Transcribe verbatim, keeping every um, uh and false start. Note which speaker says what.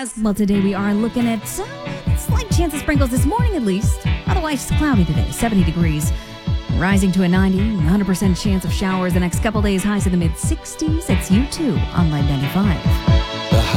Speaker 1: forecast. Well, today we are looking at uh, slight chance of sprinkles this morning at least. Otherwise, it's cloudy today, seventy degrees. Rising to a ninety, one hundred percent chance of showers the next couple days, highs in the mid sixties. It's U two on Live ninety-five.